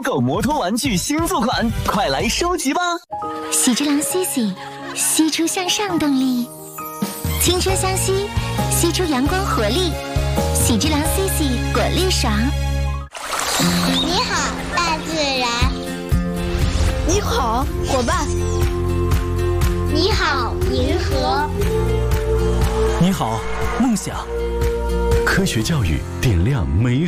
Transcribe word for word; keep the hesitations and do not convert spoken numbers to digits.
狗摩托玩具新作款，快来收集吧！ 喜之郎 C C， 吸出向上动力，青春相吸，吸出阳光活力。喜之郎 C C 果粒爽。 你好，大自然。 你好，伙伴。 你好，银河。 你好，梦想。科学教育点亮美